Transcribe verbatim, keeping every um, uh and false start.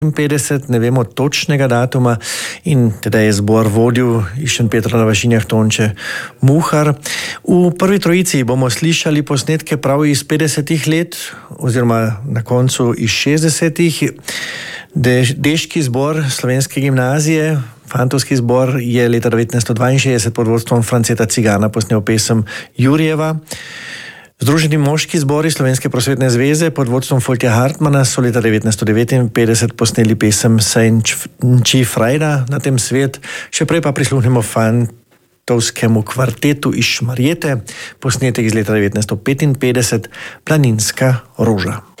petdeset, ne vemo točnega datuma, in teda je zbor vodil iz Šentpetra na Vašinjah Tonče Muhar. V prvi trojici bomo slišali posnetke prav iz petdesetih let, oziroma na koncu iz šestdesetih. De, deški zbor Slovenske gimnazije, fantovski zbor, je leta devetnajststo dvainšestdeset pod vodstvom Franceta Cigana posnel pesem Jurjeva. Združeni moški zbori Slovenske prosvetne zveze pod vodstvom Foltja Hartmana so leta devetnajststo devetinpetdeset posneli pesem Sejnči Frajda na tem svet. Še prej pa prisluhnemo fantovskemu kvartetu iz Šmarjete, posnetek iz leta devetnajststo petinpetdeset, Planinska roža.